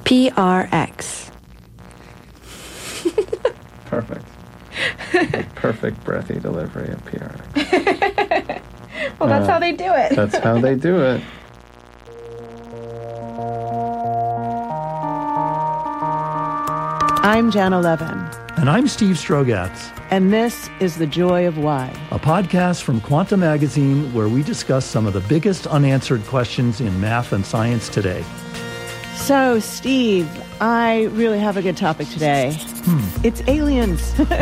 PRX. Perfect. The perfect breathy delivery of PRX. Well, that's how they do it. That's how they do it. I'm Janna Levin. And I'm Steve Strogatz. And this is The Joy of Why, a podcast from Quanta Magazine where we discuss some of the biggest unanswered questions in math and science today. So, Steve, I really have a good topic today. It's aliens.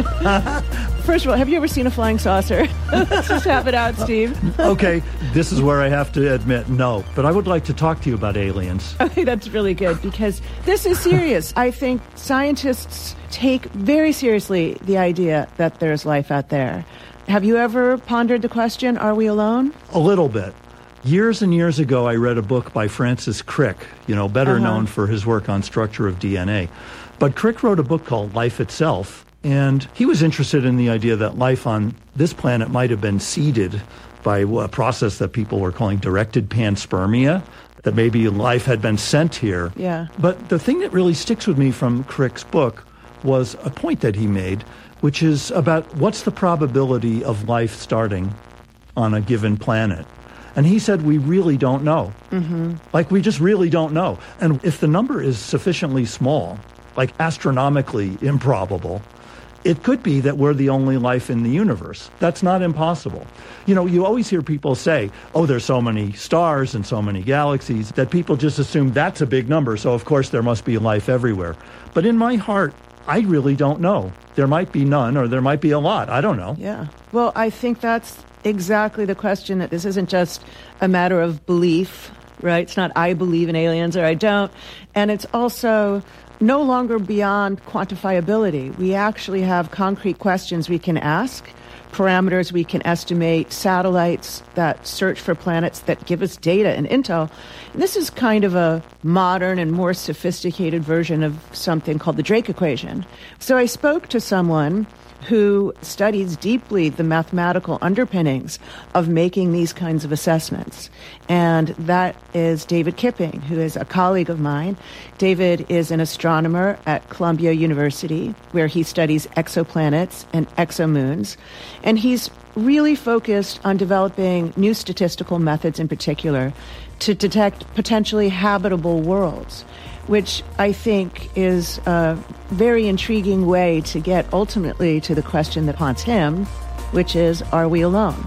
First of all, have you ever seen a flying saucer? Let's just have it out, Steve. Okay, this is where I have to admit no, but I would like to talk to you about aliens. Okay, that's really good because this is serious. I think scientists take very seriously the idea that there's life out there. Have you ever pondered the question, are we alone? A little bit. Years and years ago, I read a book by Francis Crick, better known for his work on structure of DNA. But Crick wrote a book called Life Itself, and he was interested in the idea that life on this planet might have been seeded by a process that people were calling directed panspermia, that maybe life had been sent here. Yeah. But the thing that really sticks with me from Crick's book was a point that he made, which is about what's the probability of life starting on a given planet. And he said, we really don't know. Like, we just really don't know. And if the number is sufficiently small, like astronomically improbable, it could be that we're the only life in the universe. That's not impossible. You always hear people say, oh, there's so many stars and so many galaxies that people just assume that's a big number, so of course there must be life everywhere. But in my heart, I really don't know. There might be none or there might be a lot. I don't know. Yeah. Well, I think that's exactly the question, that this isn't just a matter of belief, right? It's not I believe in aliens or I don't. And it's also no longer beyond quantifiability. We actually have concrete questions we can ask, parameters we can estimate, satellites that search for planets that give us data and intel. And this is kind of a modern and more sophisticated version of something called the Drake equation. So I spoke to someone who studies deeply the mathematical underpinnings of making these kinds of assessments. And that is David Kipping, who is a colleague of mine. David is an astronomer at Columbia University, where he studies exoplanets and exomoons. And he's really focused on developing new statistical methods in particular to detect potentially habitable worlds, which I think is a very intriguing way to get ultimately to the question that haunts him, which is, are we alone?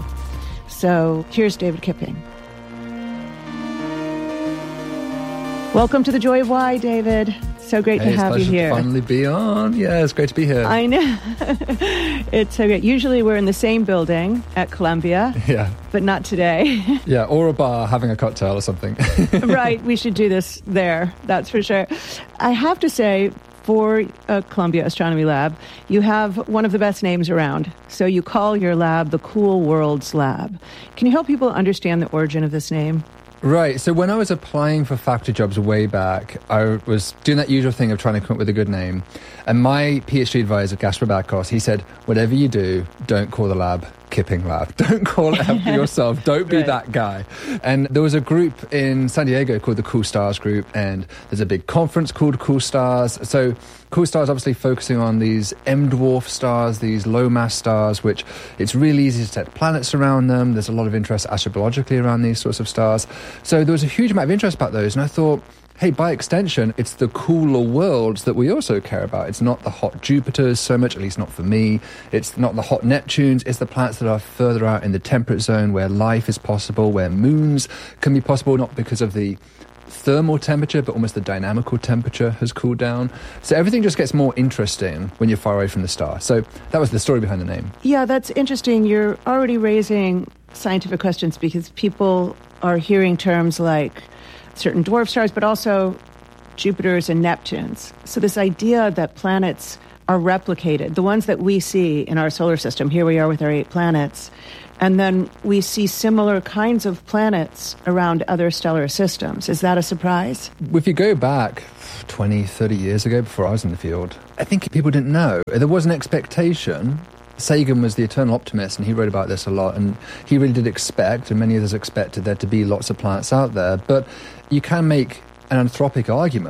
So here's David Kipping. Welcome to The Joy of Why, David. So great to have you here. It's a pleasure to finally be on. Yeah, it's great to be here. I know. It's so great. Usually we're in the same building at Columbia. Yeah. But not today. Yeah, or a bar having a cocktail or something. Right. We should do this there. That's for sure. I have to say, for Columbia Astronomy Lab, you have one of the best names around. So you call your lab the Cool Worlds Lab. Can you help people understand the origin of this name? Right. So when I was applying for faculty jobs way back, I was doing that usual thing of trying to come up with a good name. And my PhD advisor, Gaspar Bakos, he said, whatever you do, don't call the lab Kipping Lab. Don't call it after yourself. Don't be that guy. And there was a group in San Diego called the Cool Stars Group, and there's a big conference called Cool Stars. So Cool Stars obviously focusing on these M-dwarf stars, these low-mass stars, which it's really easy to detect planets around them. There's a lot of interest astrobiologically around these sorts of stars. So there was a huge amount of interest about those, and I thought, hey, by extension, it's the cooler worlds that we also care about. It's not the hot Jupiters so much, at least not for me. It's not the hot Neptunes. It's the planets that are further out in the temperate zone where life is possible, where moons can be possible, not because of the thermal temperature, but almost the dynamical temperature has cooled down. So everything just gets more interesting when you're far away from the star. So that was the story behind the name. Yeah, that's interesting. You're already raising scientific questions because people are hearing terms like certain dwarf stars, but also Jupiters and Neptunes. So this idea that planets are replicated, the ones that we see in our solar system, here we are with our 8 planets, and then we see similar kinds of planets around other stellar systems. Is that a surprise? If you go back 20, 30 years ago, before I was in the field, I think people didn't know. There was an expectation. Sagan was the eternal optimist, and he wrote about this a lot, and he really did expect, and many others expected, there to be lots of planets out there. But you can make an anthropic argument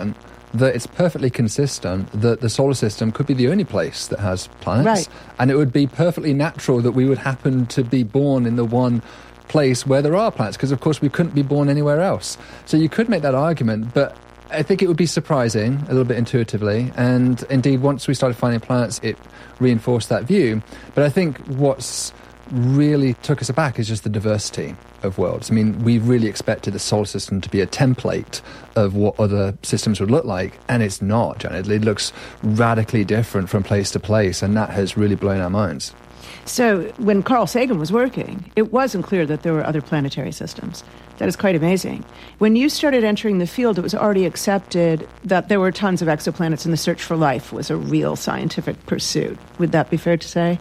that it's perfectly consistent that the solar system could be the only place that has planets. Right. And it would be perfectly natural that we would happen to be born in the one place where there are planets, because of course we couldn't be born anywhere else. So you could make that argument, but I think it would be surprising a little bit intuitively, and indeed once we started finding planets it reinforced that view. But I think what's really took us aback is just the diversity of worlds. I mean, we really expected the solar system to be a template of what other systems would look like, and it's not, Janet. It looks radically different from place to place, and that has really blown our minds. So when Carl Sagan was working, it wasn't clear that there were other planetary systems. That is quite amazing. When you started entering the field, it was already accepted that there were tons of exoplanets, and the search for life was a real scientific pursuit. Would that be fair to say?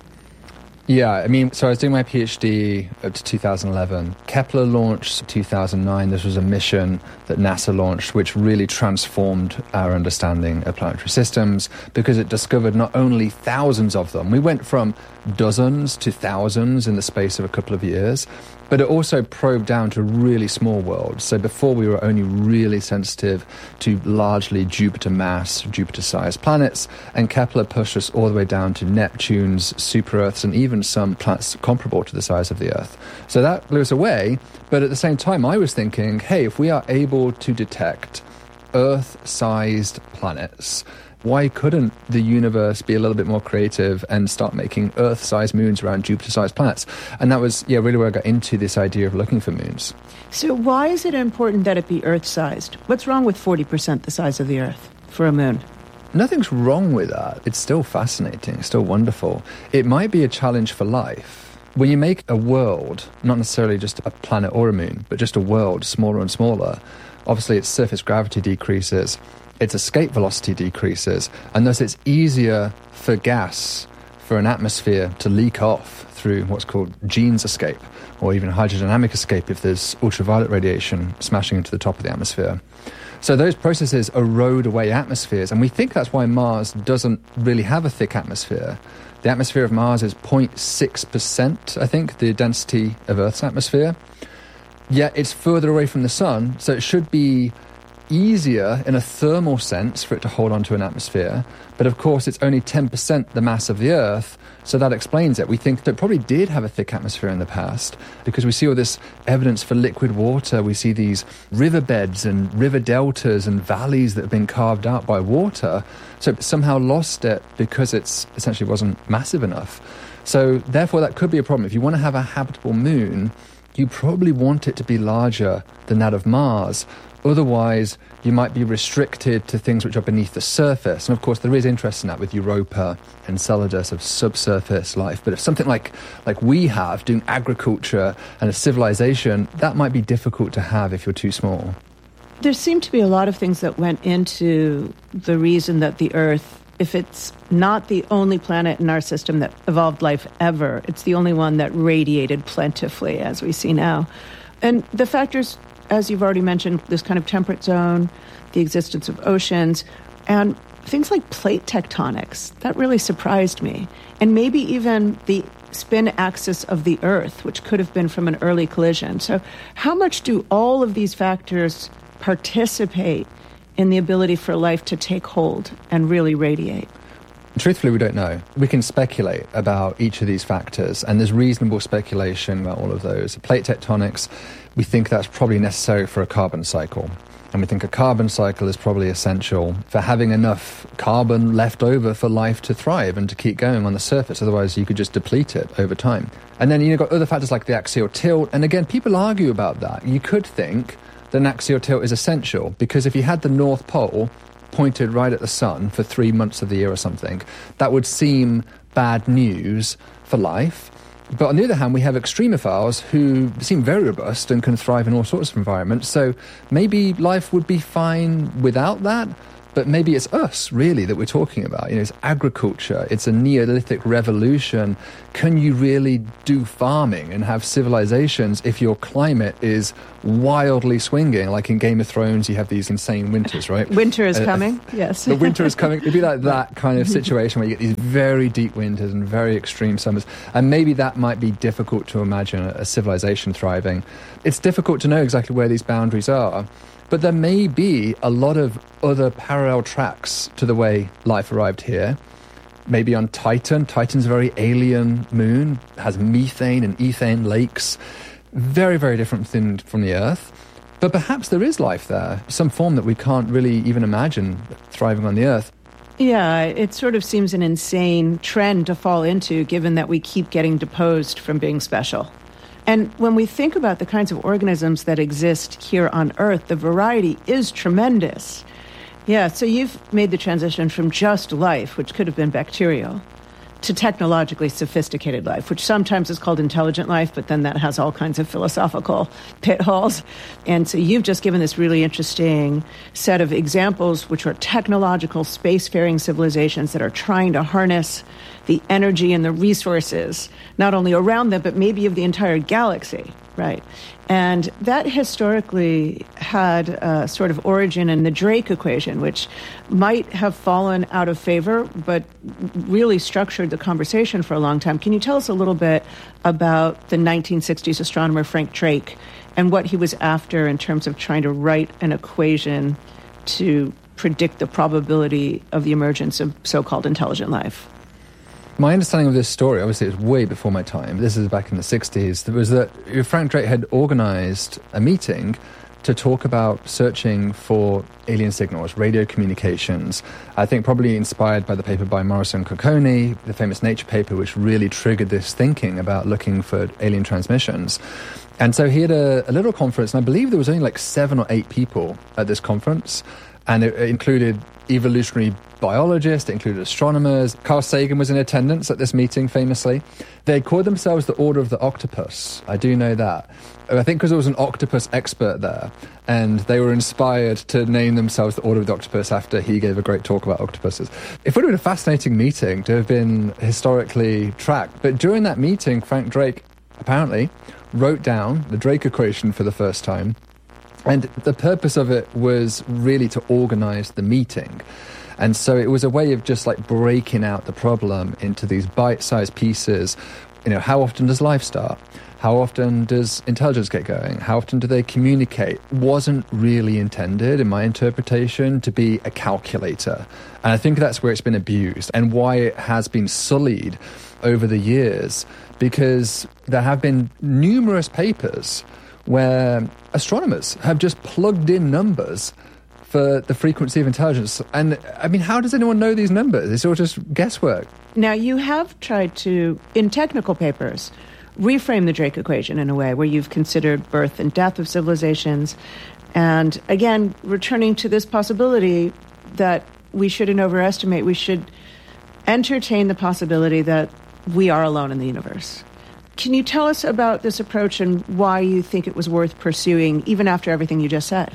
Yeah, I mean, so I was doing my PhD up to 2011. Kepler launched 2009. This was a mission that NASA launched, which really transformed our understanding of planetary systems because it discovered not only thousands of them, we went from dozens to thousands in the space of a couple of years, but it also probed down to really small worlds. So before we were only really sensitive to largely Jupiter mass, Jupiter-sized planets, and Kepler pushed us all the way down to Neptunes, super-Earths, and even some planets comparable to the size of the Earth. So that blew us away, but at the same time I was thinking, hey, if we are able to detect Earth-sized planets, why couldn't the universe be a little bit more creative and start making Earth-sized moons around Jupiter-sized planets? And that was, really where I got into this idea of looking for moons. So why is it important that it be Earth-sized? What's wrong with 40% the size of the Earth for a moon? Nothing's wrong with that. It's still fascinating. It's still wonderful. It might be a challenge for life. When you make a world, not necessarily just a planet or a moon, but just a world smaller and smaller, obviously its surface gravity decreases, its escape velocity decreases, and thus it's easier for gas, for an atmosphere to leak off through what's called Jeans escape, or even hydrodynamic escape if there's ultraviolet radiation smashing into the top of the atmosphere. So those processes erode away atmospheres, and we think that's why Mars doesn't really have a thick atmosphere. The atmosphere of Mars is 0.6%, I think, the density of Earth's atmosphere. Yet it's further away from the sun, so it should be easier in a thermal sense for it to hold onto an atmosphere, but of course it's only 10% the mass of the Earth, so that explains it. We think that it probably did have a thick atmosphere in the past because we see all this evidence for liquid water. We see these riverbeds and river deltas and valleys that have been carved out by water, so it somehow lost it because it essentially wasn't massive enough. So therefore that could be a problem. If you want to have a habitable moon, you probably want it to be larger than that of Mars. Otherwise, you might be restricted to things which are beneath the surface. And of course, there is interest in that with Europa and Enceladus of subsurface life. But if something like we have, doing agriculture and a civilization, that might be difficult to have if you're too small. There seem to be a lot of things that went into the reason that the Earth, if it's not the only planet in our system that evolved life ever, it's the only one that radiated plentifully, as we see now. And the factors, as you've already mentioned, this kind of temperate zone, the existence of oceans, and things like plate tectonics. That really surprised me. And maybe even the spin axis of the Earth, which could have been from an early collision. So how much do all of these factors participate in the ability for life to take hold and really radiate? Truthfully, we don't know. We can speculate about each of these factors, and there's reasonable speculation about all of those. Plate tectonics, we think that's probably necessary for a carbon cycle. And we think a carbon cycle is probably essential for having enough carbon left over for life to thrive and to keep going on the surface. Otherwise, you could just deplete it over time. And then you've got other factors like the axial tilt. And again, people argue about that. You could think that an axial tilt is essential because if you had the North Pole pointed right at the sun for 3 months of the year or something, that would seem bad news for life. But on the other hand, we have extremophiles who seem very robust and can thrive in all sorts of environments. So maybe life would be fine without that. But maybe it's us, really, that we're talking about. It's agriculture. It's a Neolithic revolution. Can you really do farming and have civilizations if your climate is wildly swinging? Like in Game of Thrones, you have these insane winters, right? Winter is coming, yes. The winter is coming. It'd be like that kind of situation where you get these very deep winters and very extreme summers. And maybe that might be difficult to imagine a civilization thriving. It's difficult to know exactly where these boundaries are. But there may be a lot of other parallel tracks to the way life arrived here. Maybe on Titan. Titan's a very alien moon, has methane and ethane lakes. Very, very different from the Earth. But perhaps there is life there, some form that we can't really even imagine thriving on the Earth. Yeah, it sort of seems an insane trend to fall into, given that we keep getting deposed from being special. And when we think about the kinds of organisms that exist here on Earth, the variety is tremendous. Yeah, so you've made the transition from just life, which could have been bacterial, to technologically sophisticated life, which sometimes is called intelligent life, but then that has all kinds of philosophical pitfalls. And so you've just given this really interesting set of examples, which are technological spacefaring civilizations that are trying to harness the energy and the resources, not only around them, but maybe of the entire galaxy, right? And that historically had a sort of origin in the Drake equation, which might have fallen out of favor, but really structured the conversation for a long time. Can you tell us a little bit about the 1960s astronomer Frank Drake and what he was after in terms of trying to write an equation to predict the probability of the emergence of so-called intelligent life? My understanding of this story, obviously it was way before my time, this is back in the 60s, was that Frank Drake had organised a meeting to talk about searching for alien signals, radio communications. I think probably inspired by the paper by Morrison Cocconi, the famous Nature paper, which really triggered this thinking about looking for alien transmissions. And so he had a little conference, and I believe there was only like 7 or 8 people at this conference, and it included evolutionary biologists, it included astronomers. Carl Sagan was in attendance at this meeting, famously. They called themselves the Order of the Octopus. I do know that. I think because there was an octopus expert there, and they were inspired to name themselves the Order of the Octopus after he gave a great talk about octopuses. It would have been a fascinating meeting to have been historically tracked. But during that meeting, Frank Drake apparently wrote down the Drake equation for the first time. And the purpose of it was really to organize the meeting. And so it was a way of just like breaking out the problem into these bite-sized pieces. You know, how often does life start? How often does intelligence get going? How often do they communicate? Wasn't really intended, in my interpretation, to be a calculator. And I think that's where it's been abused and why it has been sullied over the years, because there have been numerous papers where astronomers have just plugged in numbers for the frequency of intelligence. And, I mean, how does anyone know these numbers? It's all just guesswork. Now, you have tried to, in technical papers, reframe the Drake equation in a way where you've considered birth and death of civilizations. And, again, returning to this possibility that we shouldn't overestimate, we should entertain the possibility that we are alone in the universe. Can you tell us about this approach and why you think it was worth pursuing, even after everything you just said?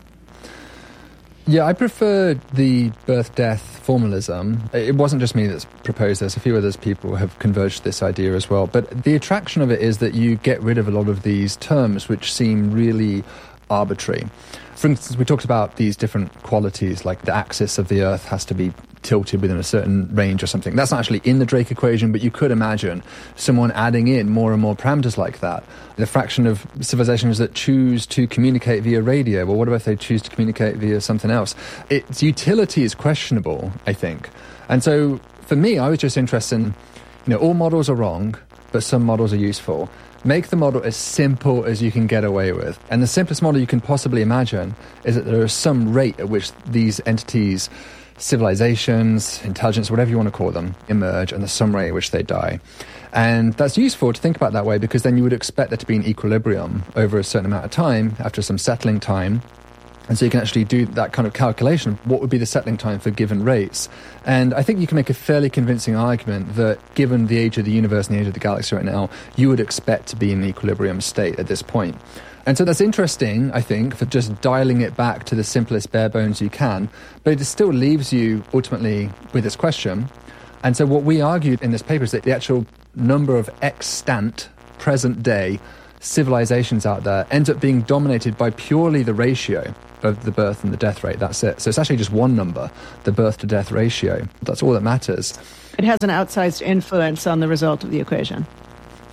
Yeah, I prefer the birth-death formalism. It wasn't just me that's proposed this. A few others people have converged to this idea as well. But the attraction of it is that you get rid of a lot of these terms which seem really arbitrary. For instance, we talked about these different qualities, like the axis of the Earth has to be tilted within a certain range or something. That's not actually in the Drake equation, but you could imagine someone adding in more and more parameters like that. The fraction of civilizations that choose to communicate via radio, well, what about if they choose to communicate via something else? Its utility is questionable, I think. And so, for me, I was just interested in, all models are wrong, but some models are useful. Make the model as simple as you can get away with. And the simplest model you can possibly imagine is that there is some rate at which these entities, civilizations, intelligence, whatever you want to call them, emerge, and there's some rate at which they die. And that's useful to think about that way, because then you would expect there to be an equilibrium over a certain amount of time, after some settling time. And so you can actually do that kind of calculation. What would be the settling time for given rates? And I think you can make a fairly convincing argument that given the age of the universe and the age of the galaxy right now, you would expect to be in an equilibrium state at this point. And so that's interesting, I think, for just dialing it back to the simplest bare bones you can. But it still leaves you ultimately with this question. And so what we argued in this paper is that the actual number of extant, present day civilizations out there ends up being dominated by purely the ratio of the birth and the death rate. That's it. So it's actually just one number, the birth to death ratio. That's all that matters. It has an outsized influence on the result of the equation.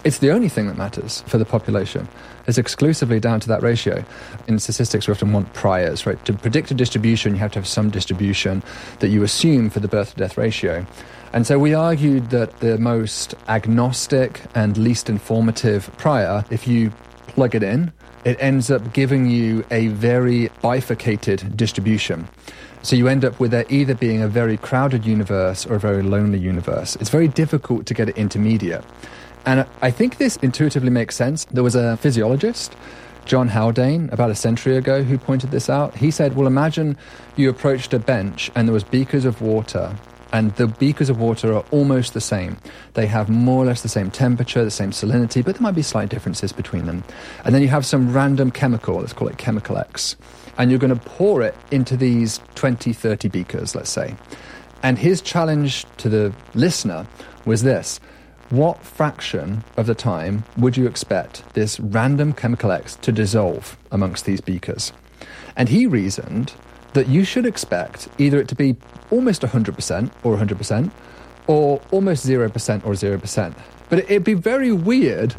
It's the only thing that matters for the population. It's exclusively down to that ratio. In statistics, we often want priors, right? To predict a distribution, you have to have some distribution that you assume for the birth-to-death ratio. And so we argued that the most agnostic and least informative prior, if you plug it in, it ends up giving you a very bifurcated distribution. So you end up with there either being a very crowded universe or a very lonely universe. It's very difficult to get it intermediate. And I think this intuitively makes sense. There was a physiologist, John Haldane, about a century ago, who pointed this out. He said, well, imagine you approached a bench and there was beakers of water, and the beakers of water are almost the same. They have more or less the same temperature, the same salinity, but there might be slight differences between them. And then you have some random chemical, let's call it chemical X, and you're going to pour it into these 20, 30 beakers, let's say. And his challenge to the listener was this: what fraction of the time would you expect this random chemical X to dissolve amongst these beakers? And he reasoned that you should expect either it to be almost 100% or 100%, or almost 0% or 0%. But it'd be very weird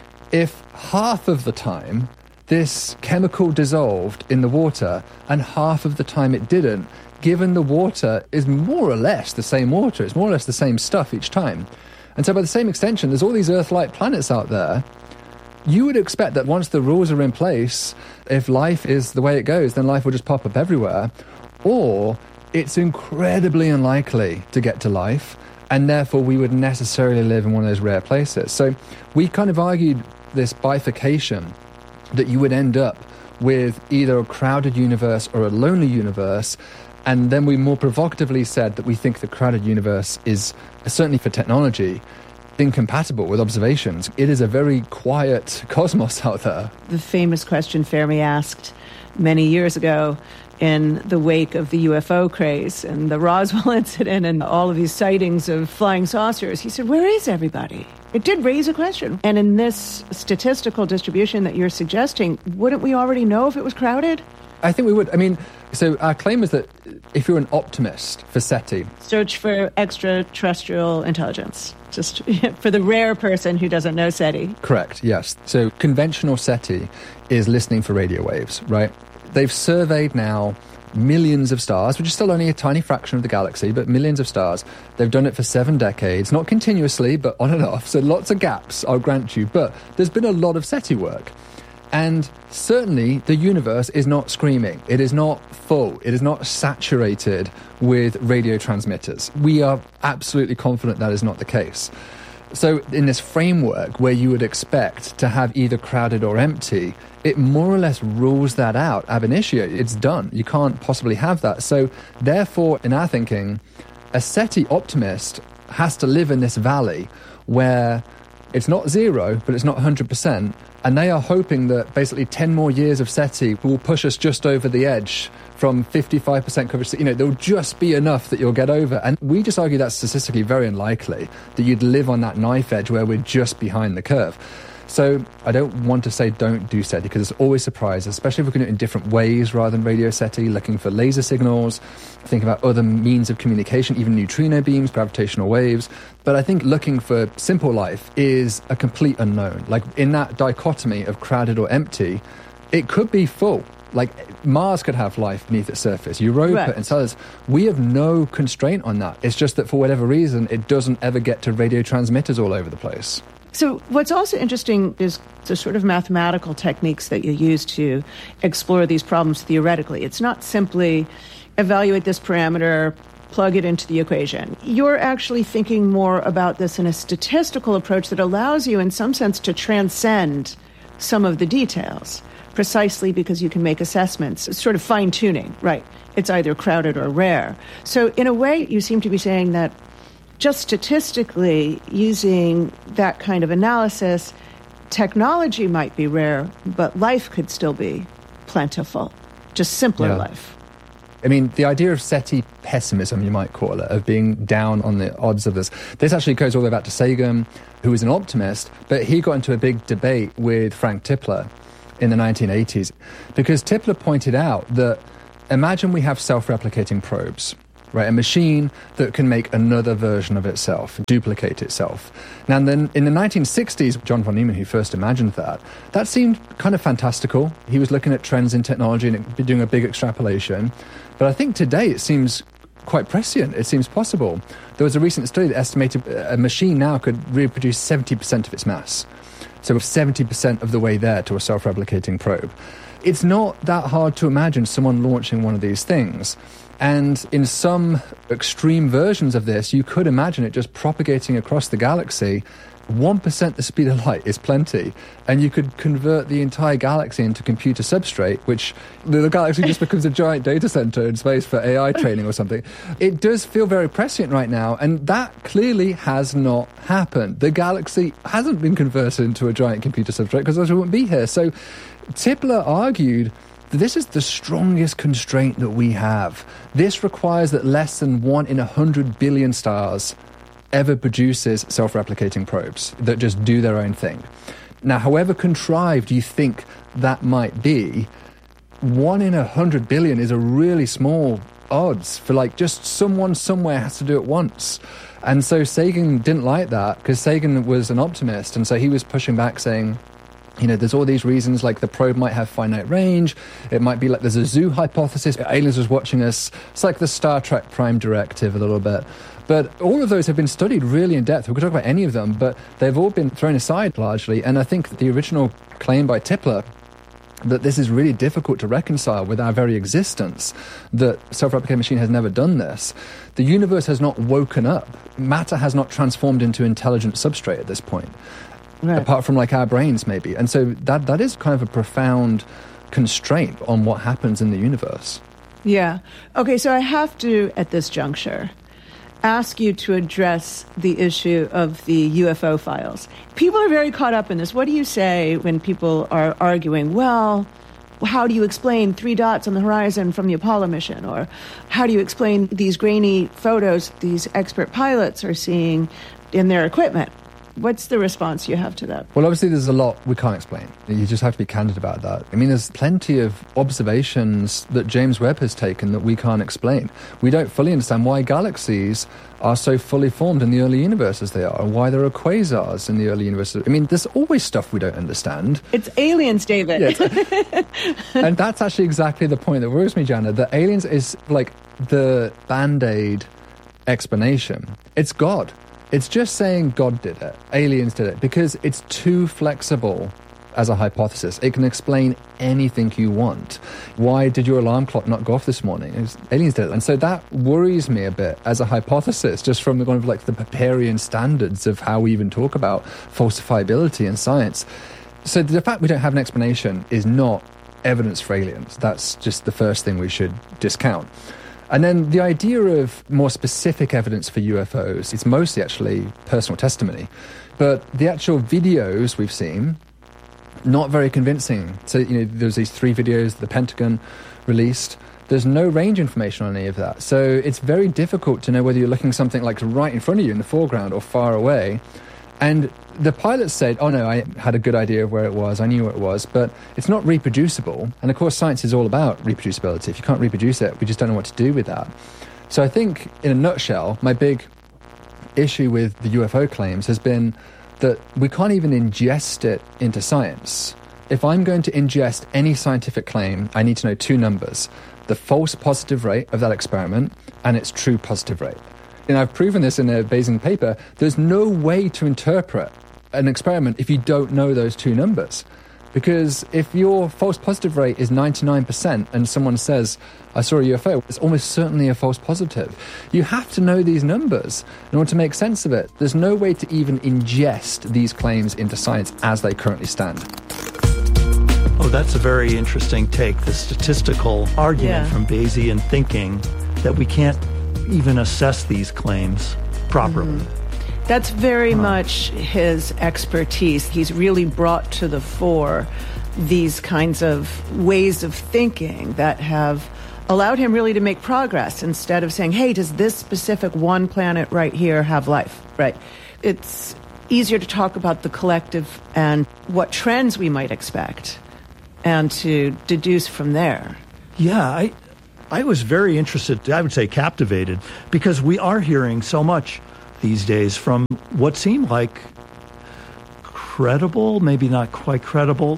if half of the time this chemical dissolved in the water and half of the time it didn't, given the water is more or less the same water. It's more or less the same stuff each time. And so by the same extension, there's all these Earth-like planets out there. You would expect that once the rules are in place, if life is the way it goes, then life will just pop up everywhere. Or it's incredibly unlikely to get to life, and therefore we would necessarily live in one of those rare places. So we kind of argued this bifurcation, that you would end up with either a crowded universe or a lonely universe. And then we more provocatively said that we think the crowded universe is, certainly for technology, incompatible with observations. It is a very quiet cosmos out there. The famous question Fermi asked many years ago in the wake of the UFO craze and the Roswell incident and all of these sightings of flying saucers, he said, where is everybody? It did raise a question. And in this statistical distribution that you're suggesting, wouldn't we already know if it was crowded? I think we would. I mean, so our claim is that if you're an optimist for SETI... Search for extraterrestrial intelligence, just for the rare person who doesn't know SETI. Correct, yes. So conventional SETI is listening for radio waves, right? They've surveyed now millions of stars, which is still only a tiny fraction of the galaxy, but millions of stars. They've done it for 7 decades, not continuously, but on and off. So lots of gaps, I'll grant you. But there's been a lot of SETI work. And certainly the universe is not screaming. It is not full. It is not saturated with radio transmitters. We are absolutely confident that is not the case. So in this framework where you would expect to have either crowded or empty, it more or less rules that out ab initio. It's done. You can't possibly have that. So therefore, in our thinking, a SETI optimist has to live in this valley where it's not 0, but it's not 100%. And they are hoping that basically 10 more years of SETI will push us just over the edge from 55% coverage. There'll just be enough that you'll get over. And we just argue that's statistically very unlikely, that you'd live on that knife edge where we're just behind the curve. So I don't want to say don't do SETI, because there's always surprises, especially if we're going to do it in different ways rather than radio SETI, looking for laser signals, think about other means of communication, even neutrino beams, gravitational waves. But I think looking for simple life is a complete unknown. Like in that dichotomy of crowded or empty, it could be full. Like Mars could have life beneath its surface, Europa right. and Ceres. We have no constraint on that. It's just that for whatever reason, it doesn't ever get to radio transmitters all over the place. So what's also interesting is the sort of mathematical techniques that you use to explore these problems theoretically. It's not simply evaluate this parameter, plug it into the equation. You're actually thinking more about this in a statistical approach that allows you, in some sense, to transcend some of the details, precisely because you can make assessments. It's sort of fine-tuning, right? It's either crowded or rare. So in a way, you seem to be saying that just statistically, using that kind of analysis, technology might be rare, but life could still be plentiful, just simpler life. I mean, the idea of SETI pessimism, you might call it, of being down on the odds of this actually goes all the way back to Sagan, who was an optimist, but he got into a big debate with Frank Tipler in the 1980s, because Tipler pointed out that imagine we have self-replicating probes. right? A machine that can make another version of itself, duplicate itself. Now, then in the 1960s, John von Neumann, who first imagined that seemed kind of fantastical. He was looking at trends in technology and doing a big extrapolation. But I think today it seems quite prescient. It seems possible. There was a recent study that estimated a machine now could reproduce 70% of its mass. So we're 70% of the way there to a self-replicating probe. It's not that hard to imagine someone launching one of these things. And in some extreme versions of this, you could imagine it just propagating across the galaxy. 1% the speed of light is plenty. And you could convert the entire galaxy into computer substrate, which the galaxy just becomes a giant data center in space for AI training or something. It does feel very prescient right now, and that clearly has not happened. The galaxy hasn't been converted into a giant computer substrate because else we wouldn't be here. So Tipler argued that this is the strongest constraint that we have. This requires that less than 1 in 100 billion stars ever produces self-replicating probes that just do their own thing. Now, however contrived you think that might be, 1 in 100 billion is a really small odds for like just someone somewhere has to do it once. And so Sagan didn't like that because Sagan was an optimist, and so he was pushing back saying, you know, there's all these reasons, like the probe might have finite range. It might be like there's a zoo hypothesis. Aliens was watching us. It's like the Star Trek Prime Directive a little bit. But all of those have been studied really in depth. We could talk about any of them, but they've all been thrown aside largely. And I think the original claim by Tipler that this is really difficult to reconcile with our very existence, that self-replicating machine has never done this. The universe has not woken up. Matter has not transformed into intelligent substrate at this point. Right. Apart from like our brains maybe. And so that is kind of a profound constraint on what happens in the universe. Yeah. Okay, so I have to, at this juncture, ask you to address the issue of the UFO files. People are very caught up in this. What do you say when people are arguing, well, how do you explain 3 dots on the horizon from the Apollo mission? Or how do you explain these grainy photos these expert pilots are seeing in their equipment? What's the response you have to that? Well, obviously there's a lot we can't explain. You just have to be candid about that. I mean, there's plenty of observations that James Webb has taken that we can't explain. We don't fully understand why galaxies are so fully formed in the early universe as they are, and why there are quasars in the early universe. I mean, there's always stuff we don't understand. It's aliens, David. Yeah, and that's actually exactly the point that worries me, Jana, that aliens is like the Band-Aid explanation. It's God. It's just saying God did it, aliens did it, because it's too flexible as a hypothesis. It can explain anything you want. Why did your alarm clock not go off this morning? Aliens did it. And so that worries me a bit as a hypothesis, just from the kind of like the Popperian standards of how we even talk about falsifiability in science. So the fact we don't have an explanation is not evidence for aliens. That's just the first thing we should discount. And then the idea of more specific evidence for UFOs, it's mostly actually personal testimony. But the actual videos we've seen, not very convincing. So, you know, there's these 3 videos the Pentagon released. There's no range information on any of that. So it's very difficult to know whether you're looking something like right in front of you in the foreground or far away. And the pilots said, oh no, I had a good idea of where it was, I knew where it was, but it's not reproducible. And of course, science is all about reproducibility. If you can't reproduce it, we just don't know what to do with that. So I think, in a nutshell, my big issue with the UFO claims has been that we can't even ingest it into science. If I'm going to ingest any scientific claim, I need to know 2 numbers: the false positive rate of that experiment and its true positive rate. And I've proven this in a Bayesian paper. There's no way to interpret an experiment if you don't know those 2 numbers. Because if your false positive rate is 99% and someone says, I saw a UFO, it's almost certainly a false positive. You have to know these numbers in order to make sense of it. There's no way to even ingest these claims into science as they currently stand. Oh, that's a very interesting take, the statistical argument from Bayesian thinking that we can't even assess these claims properly. That's very much his expertise. He's really brought to the fore these kinds of ways of thinking that have allowed him really to make progress instead of saying, hey, does this specific one planet right here have life? Right. It's easier to talk about the collective and what trends we might expect and to deduce from there. Yeah, I was very interested, I would say captivated, because we are hearing so much these days from what seem like credible, maybe not quite credible.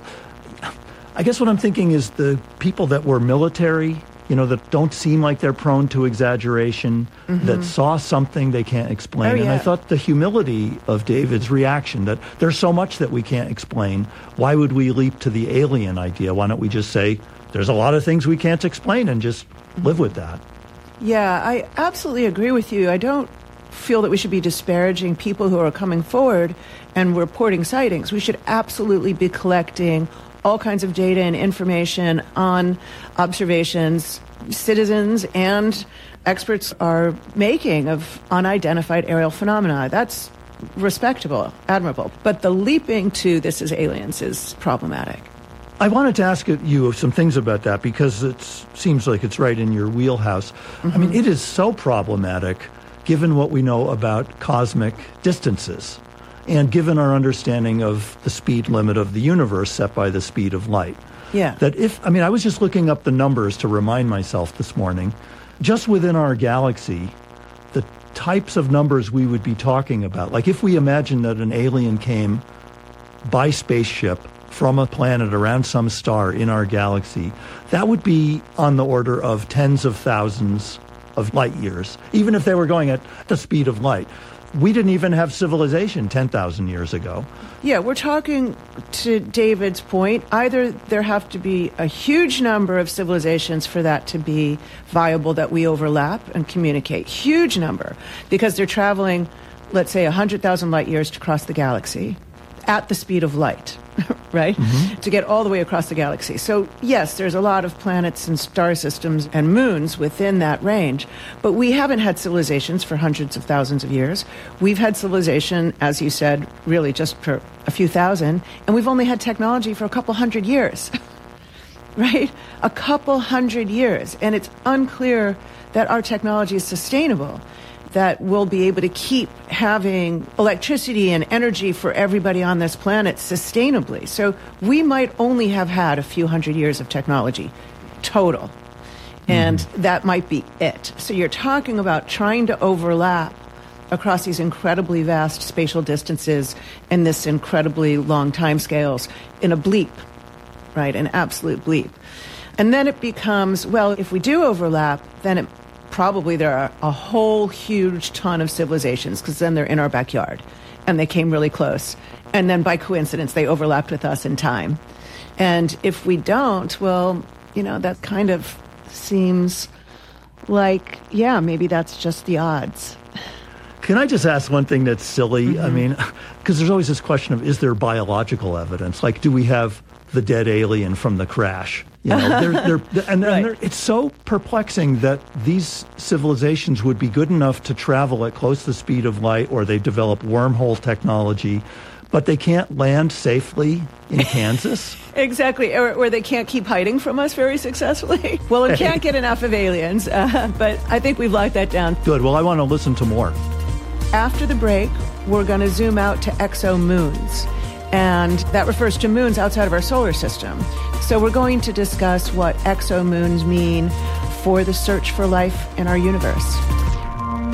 I guess what I'm thinking is the people that were military, that don't seem like they're prone to exaggeration, that saw something they can't explain. Oh, yeah. And I thought the humility of David's reaction, that there's so much that we can't explain. Why would we leap to the alien idea? Why don't we just say, there's a lot of things we can't explain and just live with that? Yeah, I absolutely agree with you. I don't feel that we should be disparaging people who are coming forward and reporting sightings. We should absolutely be collecting all kinds of data and information on observations citizens and experts are making of unidentified aerial phenomena. That's respectable, admirable. But the leaping to this is aliens is problematic. I wanted to ask you some things about that because it seems like it's right in your wheelhouse. I mean, it is so problematic given what we know about cosmic distances and given our understanding of the speed limit of the universe set by the speed of light. Yeah. I was just looking up the numbers to remind myself this morning. Just within our galaxy, the types of numbers we would be talking about, like if we imagine that an alien came by spaceship from a planet around some star in our galaxy, that would be on the order of tens of thousands of light years, even if they were going at the speed of light. We didn't even have civilization 10,000 years ago. Yeah, we're talking, to David's point, either there have to be a huge number of civilizations for that to be viable, that we overlap and communicate. Huge number, because they're traveling, let's say, 100,000 light years to cross the galaxy at the speed of light, right? To get all the way across the galaxy. So, yes, there's a lot of planets and star systems and moons within that range, but we haven't had civilizations for hundreds of thousands of years. We've had civilization, as you said, really just for a few thousand, and we've only had technology for a couple hundred years, right? A couple hundred years, and it's unclear that our technology is sustainable, that we'll be able to keep having electricity and energy for everybody on this planet sustainably. So we might only have had a few hundred years of technology total. And that might be it. So you're talking about trying to overlap across these incredibly vast spatial distances and this incredibly long timescales in a bleep, right? An absolute bleep. And then it becomes, well, if we do overlap, then probably there are a whole huge ton of civilizations, because then they're in our backyard and they came really close. And then by coincidence, they overlapped with us in time. And if we don't, well, that kind of seems like, yeah, maybe that's just the odds. Can I just ask one thing that's silly? I mean, because there's always this question of, is there biological evidence? Like, do we have the dead alien from the crash? It's so perplexing that these civilizations would be good enough to travel at close to the speed of light, or they develop wormhole technology, but they can't land safely in Kansas. Exactly, or they can't keep hiding from us very successfully. Well, we can't get enough of aliens, but I think we've locked that down. Good. Well, I want to listen to more. After the break, we're going to zoom out to exomoons. And that refers to moons outside of our solar system. So we're going to discuss what exomoons mean for the search for life in our universe.